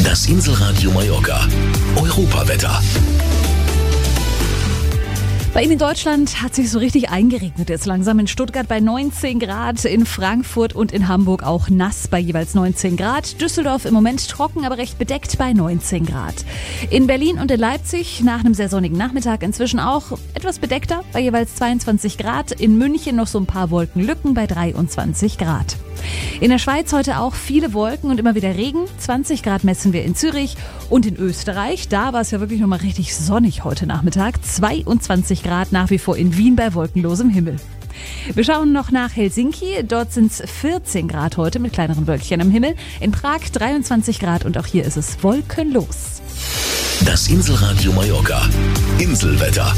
Das Inselradio Mallorca. Europawetter. Bei Ihnen in Deutschland hat sich so richtig eingeregnet jetzt langsam. In Stuttgart bei 19 Grad, in Frankfurt und in Hamburg auch nass bei jeweils 19 Grad. Düsseldorf im Moment trocken, aber recht bedeckt bei 19 Grad. In Berlin und in Leipzig nach einem sehr sonnigen Nachmittag inzwischen auch etwas bedeckter bei jeweils 22 Grad. In München noch so ein paar Wolkenlücken bei 23 Grad. In der Schweiz heute auch viele Wolken und immer wieder Regen. 20 Grad messen wir in Zürich und in Österreich. Da war es ja wirklich nochmal richtig sonnig heute Nachmittag. 22 Grad nach wie vor in Wien bei wolkenlosem Himmel. Wir schauen noch nach Helsinki. Dort sind es 14 Grad heute mit kleineren Wölkchen am Himmel. In Prag 23 Grad und auch hier ist es wolkenlos. Das Inselradio Mallorca. Inselwetter.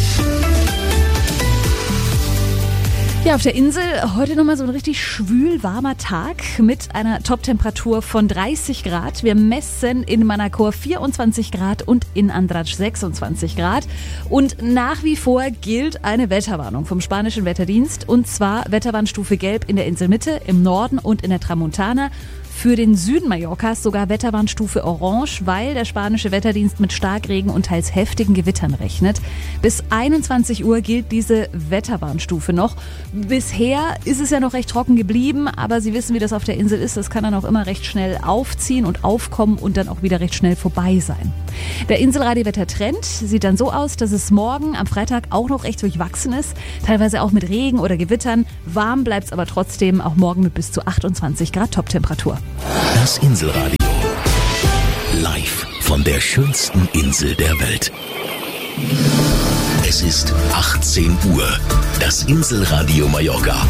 Ja, auf der Insel heute nochmal so ein richtig schwül warmer Tag mit einer Toptemperatur von 30 Grad. Wir messen in Manacor 24 Grad und in Andratx 26 Grad. Und nach wie vor gilt eine Wetterwarnung vom spanischen Wetterdienst. Und zwar Wetterwarnstufe Gelb in der Inselmitte, im Norden und in der Tramontana. Für den Süden Mallorcas sogar Wetterwarnstufe Orange, weil der spanische Wetterdienst mit Starkregen und teils heftigen Gewittern rechnet. Bis 21 Uhr gilt diese Wetterwarnstufe noch. Bisher ist es ja noch recht trocken geblieben, aber Sie wissen, wie das auf der Insel ist. Das kann dann auch immer recht schnell aufziehen und aufkommen und dann auch wieder recht schnell vorbei sein. Der Inselradiowetter-Trend sieht dann so aus, dass es morgen am Freitag auch noch recht durchwachsen ist. Teilweise auch mit Regen oder Gewittern. Warm bleibt es aber trotzdem auch morgen mit bis zu 28 Grad Toptemperatur. Das Inselradio. Live von der schönsten Insel der Welt. Es ist 18 Uhr. Das Inselradio Mallorca.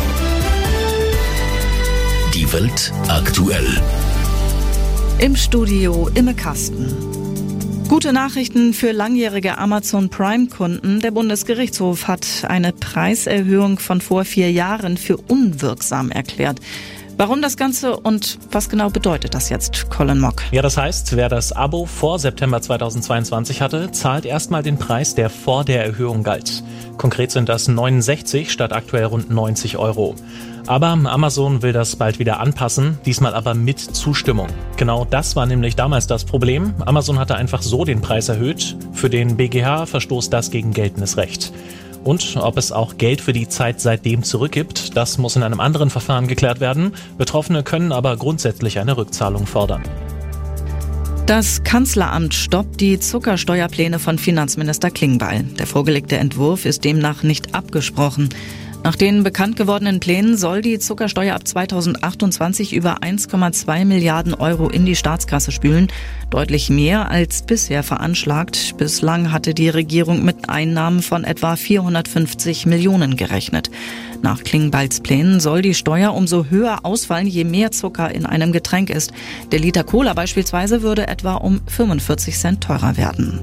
Die Welt aktuell. Im Studio Imme Kasten. Gute Nachrichten für langjährige Amazon Prime-Kunden. Der Bundesgerichtshof hat eine Preiserhöhung von vor 4 Jahren für unwirksam erklärt. Warum das Ganze und was genau bedeutet das jetzt, Colin Mock? Ja, das heißt, wer das Abo vor September 2022 hatte, zahlt erstmal den Preis, der vor der Erhöhung galt. Konkret sind das 69 statt aktuell rund 90 Euro. Aber Amazon will das bald wieder anpassen, diesmal aber mit Zustimmung. Genau das war nämlich damals das Problem. Amazon hatte einfach so den Preis erhöht. Für den BGH verstoßt das gegen geltendes Recht. Und ob es auch Geld für die Zeit seitdem zurückgibt, das muss in einem anderen Verfahren geklärt werden. Betroffene können aber grundsätzlich eine Rückzahlung fordern. Das Kanzleramt stoppt die Zuckersteuerpläne von Finanzminister Klingbeil. Der vorgelegte Entwurf ist demnach nicht abgesprochen. Nach den bekannt gewordenen Plänen soll die Zuckersteuer ab 2028 über 1,2 Milliarden Euro in die Staatskasse spülen. Deutlich mehr als bisher veranschlagt. Bislang hatte die Regierung mit Einnahmen von etwa 450 Millionen gerechnet. Nach Klingbeils Plänen soll die Steuer umso höher ausfallen, je mehr Zucker in einem Getränk ist. Der Liter Cola beispielsweise würde etwa um 45 Cent teurer werden.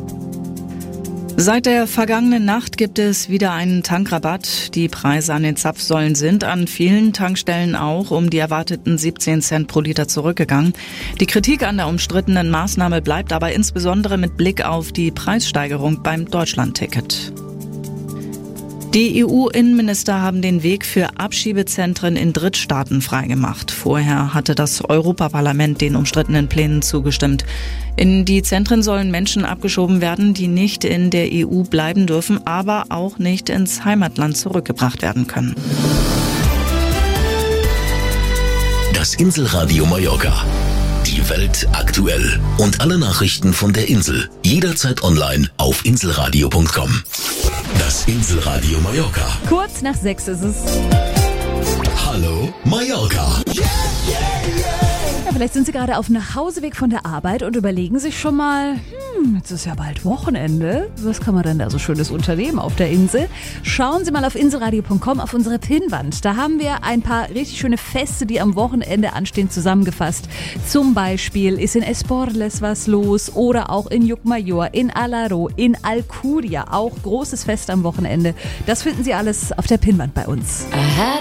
Seit der vergangenen Nacht gibt es wieder einen Tankrabatt. Die Preise an den Zapfsäulen sind an vielen Tankstellen auch um die erwarteten 17 Cent pro Liter zurückgegangen. Die Kritik an der umstrittenen Maßnahme bleibt aber insbesondere mit Blick auf die Preissteigerung beim Deutschlandticket. Die EU-Innenminister haben den Weg für Abschiebezentren in Drittstaaten freigemacht. Vorher hatte das Europaparlament den umstrittenen Plänen zugestimmt. In die Zentren sollen Menschen abgeschoben werden, die nicht in der EU bleiben dürfen, aber auch nicht ins Heimatland zurückgebracht werden können. Das Inselradio Mallorca. Die Welt aktuell. Und alle Nachrichten von der Insel. Jederzeit online auf inselradio.com. Das Inselradio Mallorca. Kurz nach 6 ist es. Hallo Mallorca. Ja, vielleicht sind Sie gerade auf dem Nachhauseweg von der Arbeit und überlegen sich schon mal, jetzt ist ja bald Wochenende. Was kann man denn da so Schönes unternehmen auf der Insel? Schauen Sie mal auf inselradio.com auf unsere Pinnwand. Da haben wir ein paar richtig schöne Feste, die am Wochenende anstehen, zusammengefasst. Zum Beispiel ist in Esporles was los oder auch in Llucmajor, in Alaró, in Alcúdia. Auch großes Fest am Wochenende. Das finden Sie alles auf der Pinnwand bei uns.